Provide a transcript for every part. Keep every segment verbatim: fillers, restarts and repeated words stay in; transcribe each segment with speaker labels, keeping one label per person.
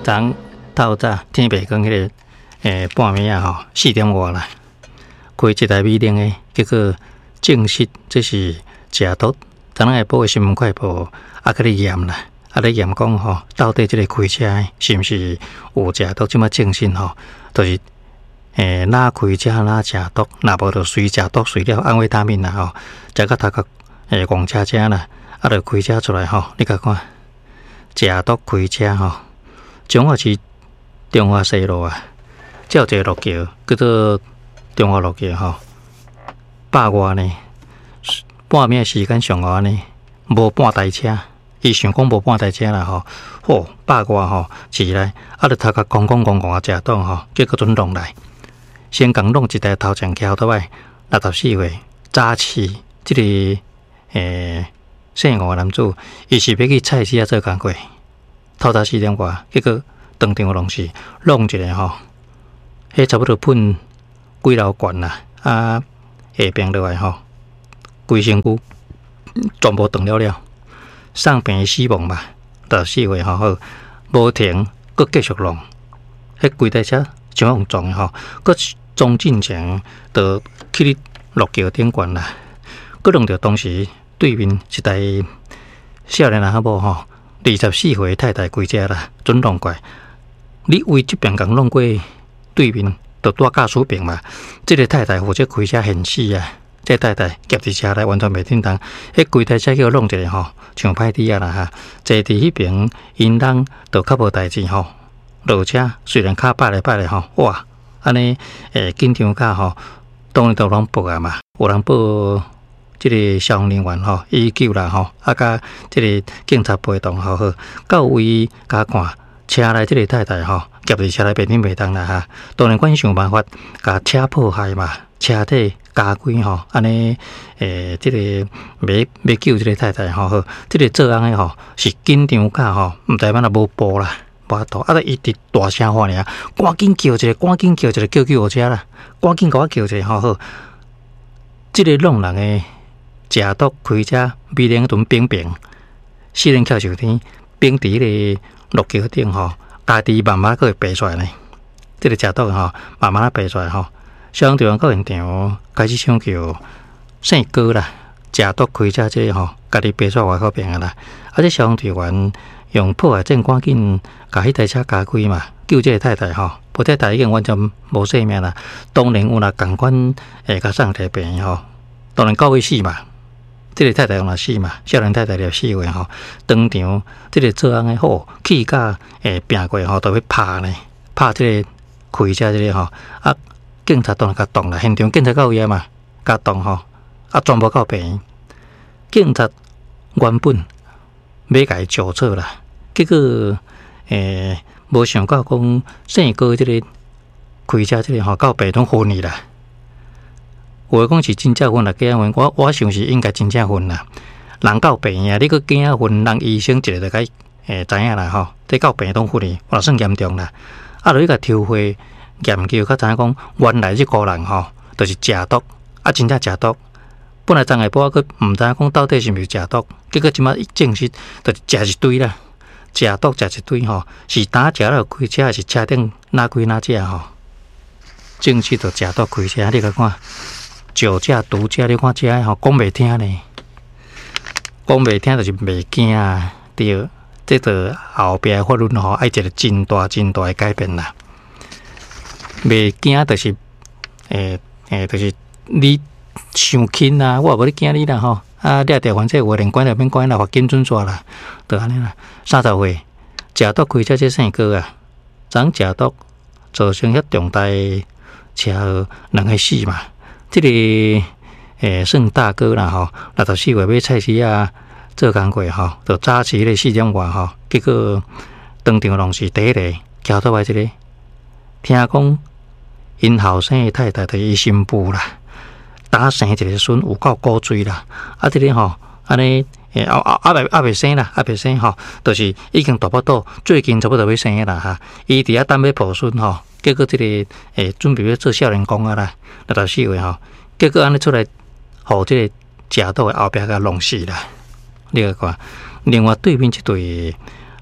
Speaker 1: 昨透早天白光迄个诶半暝啊吼，四点外啦，开一台米零诶，结果证实这是食毒。昨下晡诶新闻快报啊，佮你验啦，啊咧验讲吼，到底这个开车诶是毋是有食毒？即马证实吼，就是诶哪开车哪食毒，若无就随食毒随了安慰他命啦吼，食到头壳诶戆车车啦，啊就开车出来吼，你甲看食毒开车吼，中华市中华西路啊，只有一个路桥叫做中华路桥吼，百外呢，半暝时间上外呢，无半台车，伊想讲无半台车啦吼，嚯，百外吼起来，啊，就头壳咣咣咣咣啊食倒吼，结果准弄来，先共弄一台头前桥倒来，六十四岁早市，即、這个诶姓吴男子，伊是要去菜市啊做工课，透早四点外，结果当场弄死，弄一个吼，迄差不多喷几楼管啦，啊下边落来吼，规身躯全部断了了，送病死亡吧，六十四岁吼好，无停，佮继续弄，迄规台车怎样撞吼，佮撞进前就去哩路桥顶悬啦，佮弄着当时对面一台少年人仔某吼，二十四岁太太开车啦，准弄怪。你为这边共弄过对面，就住驾驶边嘛。这个太太或者开车现死啊，这个、太太夹伫车内完全袂叮当，迄规台车叫弄一个吼，像歹滴啊啦哈。坐伫迄边，因人就较无代志吼。落车虽然卡摆来摆来吼，哇，安尼诶紧张卡吼，当然都拢报啊嘛，有人报即个消防人员吼，伊救啦吼，啊甲即个警察陪同好好，到位甲看。车内即个太太吼，夹伫车内边顶袂当啦哈，当然阮想办法，甲车破坏嘛，车体加规吼，安尼诶，即、這个要要救即个太太吼，即、這个做案诶吼是紧张甲吼，毋知影若无报啦，无法度，啊，一直大声喊尔，赶紧叫一个，赶紧叫一个，叫救护车啦，赶紧甲我叫一个吼好，即、這个弄人诶，食毒开车，米零顿冰冰，四人翘上天，冰伫咧。路桥顶吼，家己慢慢佫会爬出来呢。即、這個食毒吼，慢慢啊爬出来吼。消防队员到现场开始抢救姓高啦，食毒开车即個吼，家己爬出来外口边啊啦。啊，即消防队员用破坏证赶紧甲迄台車加開嘛，救即個太太吼。不太太已經完全無生命啦。當然有啦，共款誒甲送提病吼，當然到尾死嘛。即个太太用来死嘛，少年太太了死话吼，当场即个做案诶好，气甲诶拼过吼，都要拍呢，拍即个开车即个吼，啊，警察当然甲动啦，现场警察到位嘛，甲动吼，啊，全部到病，警察原本要甲伊救错啦，结果诶无想到讲姓高即个开车即个吼，到病拢昏去啦。有诶讲是真正昏啦，假昏，我我想是应该真正昏啦。人到病啊，你个假昏，人医生一个就该诶知影啦吼。这到病拢昏去，我算严重啦。啊，就伊个抽血研究，较知影讲，原来即个人吼，就是食毒，啊，真正食毒。本来昨下晡我佫毋知影讲到底是毋是食毒，结果即马证实，就是食一堆啦，食毒食一堆吼，是打食了开车，还是车顶哪开哪食吼？证实就食毒开车，你甲看。酒驾、毒驾，你看这个吼，讲袂听呢，讲袂听就是袂惊啊，对，这个后壁法律吼，爱一个真大真大的改变啦。袂惊就是，诶、欸、诶，就是你伤轻啊，我也无咧惊你啦吼，啊，你调反正话连管就免管啦，罚金准抓啦，就安尼啦。三十岁食毒开车，这生哥啊，昨食毒造成遐重大车祸，两个死嘛。即、這个诶算大哥啦吼，六十四岁买菜市啊做工课吼，就早起咧四点外吼，结果当场弄死第一个，桥头外即个，听讲因后生的太太就是伊新妇啦，打生一个孙有够古锥啦，啊即、這個吼安尼诶啊啊啊未啊未生啦，啊未生吼，就是已經大不多，最近差不多要生啦哈，伊伫遐等要抱孫吼。结果即、這个诶，準備要做少年宮啊啦，六十四歲吼，結果安尼出來，互即個食到後壁甲弄死啦。你個看，另外對面一對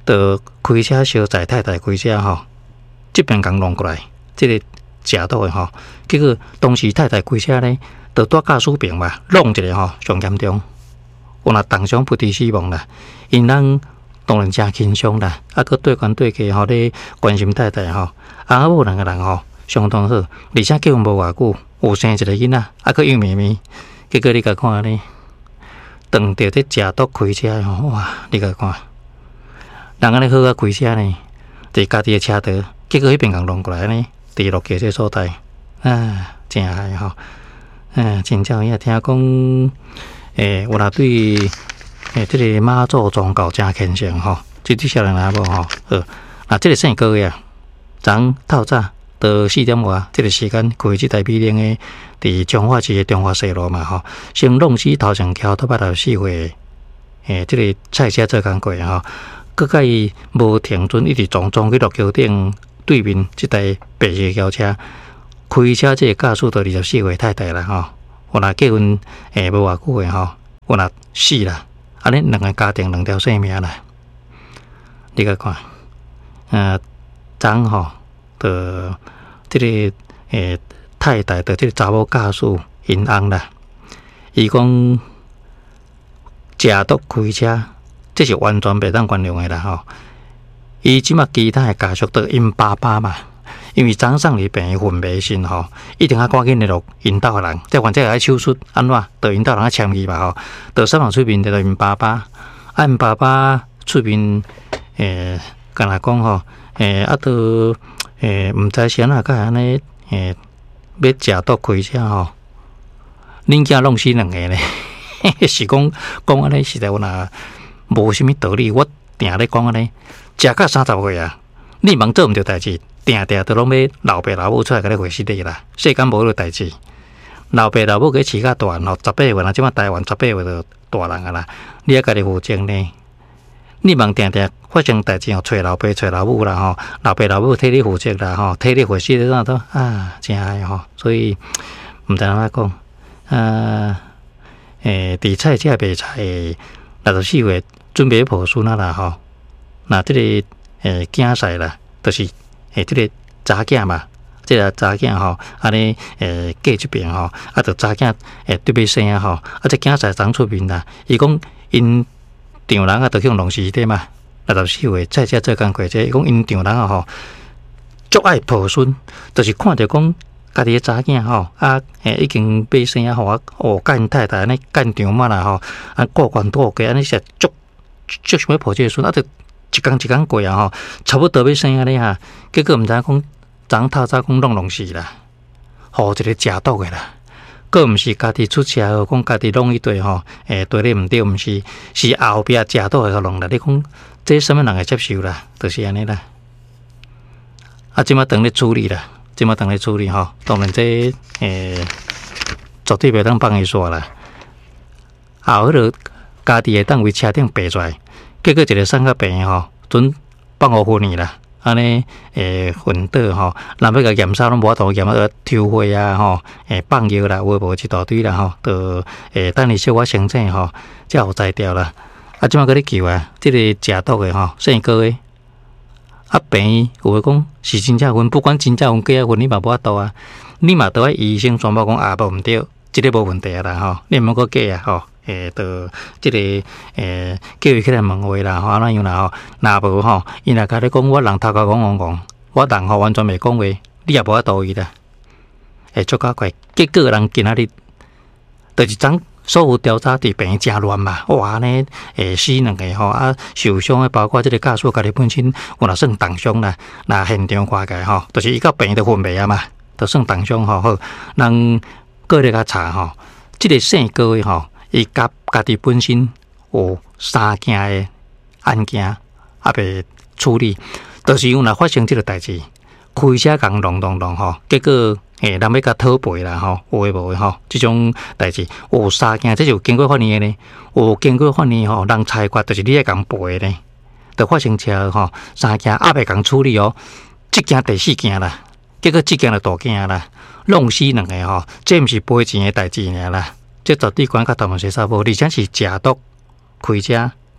Speaker 1: 就开车小载太太开车吼，这边刚弄过来，这个食到的吼，结果当时太太开车咧，就带驾驶病嘛，弄一个吼上严重，有若当场不治死亡啦。因人当然真轻松啦，啊，佮对关对家吼咧关心太太吼，啊，某两个人吼相当好，而且结婚无偌久，有生一个囡仔，啊，佮幼绵绵，结果你甲看咧，当着咧食毒开车吼，哇，你甲看，人安尼好啊开车呢，伫家己的车道，结果迄边共弄过来呢，伫落街这所在，啊，真害吼，啊，真正伊听讲，诶，有若对。诶，这个妈祖宗教真虔诚吼，这啲少年人无吼，呃，啊，这个生哥呀，昨透早到四点外，这个时间开这台米零的，伫彰化市的中华西路嘛吼，先弄死头前桥头八十四岁，诶，这个菜车做工过吼，佮甲伊无停准，一直撞撞去落桥顶对面这台白色轿车，开车这个驾驶到二十四岁太太啦吼，有若结婚诶无偌久诶吼，有若死啦。安尼两个家庭两条性命啦，你甲看，呃，昨吼，的这个诶太太的这个查某驾驶因翁啦，伊讲食毒开车，这是完全袂当原谅的啦吼。伊即马其他的家属都因爸爸嘛，因为昨上里病伊昏迷身吼，一定要赶紧联络引导人，即反正爱手术安怎，着引导人签字嘛吼，着上网出面着因爸爸，啊因爸爸出面诶，干若讲吼，诶啊着诶毋知是安怎甲安尼诶要食毒开车吼，恁囝弄死两个咧，是讲讲安尼实在有若无啥物道理，我定咧讲安尼，食到三十岁啊，你忙做毋着代志。定定都拢要老爸老母出来甲你回事理啦，世间无迄个代志。老爸老母给饲较大吼，十八岁啦，即马台湾十八岁就大人啊啦，你也家己负责呢。你忙定定发生代志吼，找老爸找老母啦吼，老爸老母替你负责啦吼，替你回事理那都啊，真害吼。所以毋知安怎讲啊？诶，伫菜车卖菜六十四岁准备抱孙啊啦吼，那即个诶囝婿啦，就是。诶，这个查囝嘛，这个查囝吼，安尼诶，过这边吼，啊，着查囝诶，对要生啊吼，啊，这囝婿长出面啦，伊讲因丈人啊，着向弄死的嘛，六十四岁菜车做工过者，伊讲因丈人啊吼，足爱抱孙，就是看着讲家己的查囝吼，啊，诶，已经要生啊吼，啊，哦，甲因太太安尼干丈嘛啦吼，啊，过关过过安尼是足足想要抱这个孙，啊，着。一工一工过啊吼，差不多要生啊咧哈，结果毋知讲昨透早讲弄弄死啦，吼一个食毒的啦，佫毋是家己出车祸，讲家己弄一堆吼，诶对咧毋对，毋是是后壁食毒的个弄啦。你讲这什么人会接受啦？就是安尼啦。啊，即马等咧处理啦，即马等咧处理吼，当然这诶绝对袂当放伊煞啦。后迄个家己会当为车顶爬出来。结果一个送较病吼，准放互昏去啦，安尼诶昏倒吼，若要甲验收拢无法度验啊，抽血啊吼，诶放药啦，有诶无一大堆啦吼，都诶等你小可清醒吼，才有摘掉啦。啊，即马搁咧救啊，即个食毒诶吼，生个诶，啊病有诶讲是真正昏，不管真正昏假昏，你嘛无法度啊，你嘛都爱医生宣布讲啊无毋对，即个无问题啊啦吼，你毋好搁假啊吼。诶，到即个诶，叫伊起来问话啦，吼，安怎样啦吼？若无吼，伊若甲你讲，我人头壳讲讲讲，我人吼完全袂讲话，你也无法度伊啦。诶，足够怪，结果人今仔日，就是昨所有调查伫病真乱嘛，哇呢，诶死两个吼，啊受伤诶，包括即个驾驶家己本身有若算重伤啦，若现场看起来吼，就是伊到病都昏迷啊嘛，都算重伤吼好，人过咧甲查吼，即个姓高诶吼。伊甲家己本身有三件的案件还未处理，就是有若发生即个代志，开车共弄弄弄吼，结果诶，人要甲讨赔啦吼，有诶无诶吼，即种代志有三件，这就经过法院诶呢，有经过法院吼，人裁决就是你爱共赔诶呢，就发生车吼，三件还未共处理哦，即件第四件啦，结果即件就大件啦，弄死两个吼，这毋是赔钱诶代志尔啦。这绝对关甲他们洗衫无，而且是食毒开车，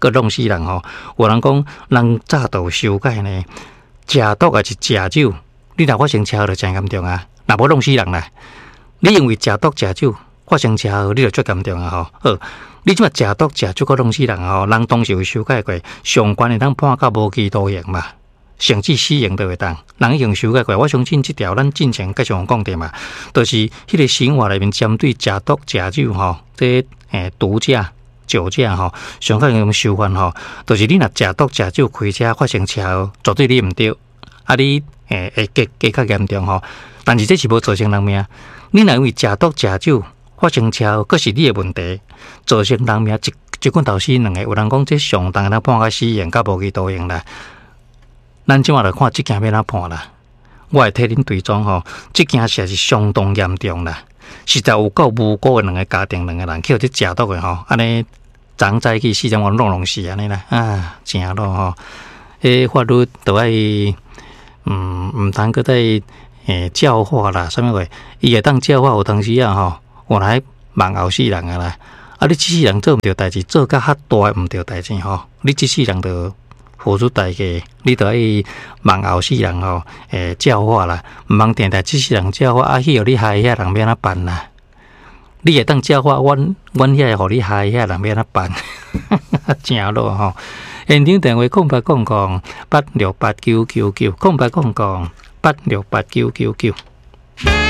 Speaker 1: 个弄死人吼。有人讲，人早都有修改呢，食毒还是食酒，你若发生车祸就真严重啊！若无弄死人啦，你因为食毒食酒发生车祸，你就最严重啊！吼，好，你即马食毒食酒个弄死人吼，人当时有修改过，上悬会当判到无期徒刑嘛。甚至死刑都会当，人已经修改过。我相信这条咱之前继续讲的嘛，就是迄个刑法里面针对食毒、食酒吼，这诶毒驾、酒驾吼，上较用修法吼，就是你若食毒、食酒开车发生车祸，绝对你毋对，啊你诶会加加较严重吼。但是这是无造成人命，你若因为食毒、食酒发生车祸，佫是你的问题，造成人命一一棍头死两个。有人讲这上当咱判到死刑，甲无期徒刑啦。咱即马来看即件要哪判啦？我会替恁对庄吼，即件事是相当严重啦。实在有够无辜的两个家庭，两个人去互这食毒的吼，安尼昨早起四点钟弄弄死安尼啦，啊，正咯吼。迄法律都爱，嗯，毋通搁在诶教化啦，啥物话？伊会当教化，有当时啊吼，原来梦后死人啊啦。啊，你即世人做毋对代志，做甲较大毋对代志吼，你即世人就付出代价，你都爱望后世人吼，诶教化啦，毋通定定即世人教化，啊，去互你害遐人要哪办啦？你会当教化阮，阮遐互你害遐人要哪办？正咯吼！现场电话空八空空八六八九九九空八空空八六八九九九。